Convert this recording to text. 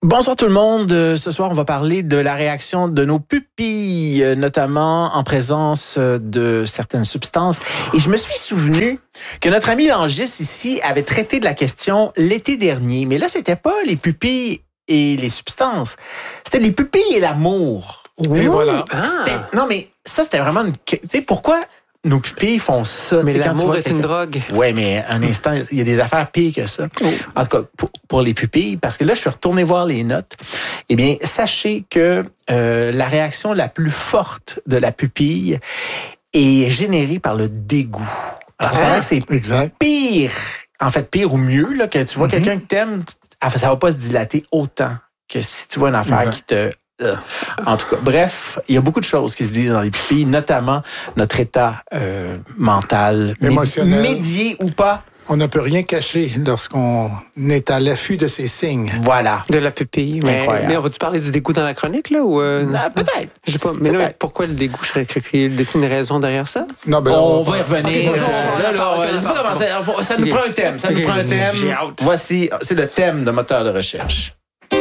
Bonsoir tout le monde. Ce soir, on va parler de la réaction de nos pupilles, notamment en présence de certaines substances. Et je me suis souvenu que notre ami Langis ici avait traité de la question l'été dernier. Mais là, c'était pas les pupilles et les substances. C'était les pupilles et l'amour. Et voilà. Non, mais ça, c'était vraiment une... Tu sais, pourquoi nos pupilles font ça? Mais l'amour est une drogue. Oui, mais un instant, il y a des affaires pires que ça. Oh. En tout cas, pour les pupilles, parce que là, je suis retourné voir les notes. Eh bien, sachez que la réaction la plus forte de la pupille est générée par le dégoût. Alors, ça a l'air que c'est pire, en fait, pire ou mieux, là, que tu vois quelqu'un que t'aimes, ça va pas se dilater autant que si tu vois une affaire qui te... En tout cas, bref, il y a beaucoup de choses qui se disent dans les pupilles, notamment notre état mental, émotionnel, médié ou pas. On ne peut rien cacher lorsqu'on est à l'affût de ces signes. Voilà. De la pupille. Mais on va-tu parler du dégoût dans la chronique, là? Ou peut-être. Je sais pas. Mais là, pourquoi le dégoût? Je serais cru qu'il y a une raison derrière ça? Non, ben on va y revenir. Ça nous prend un thème. J'ai hâte. Voici, c'est le thème de moteur de recherche.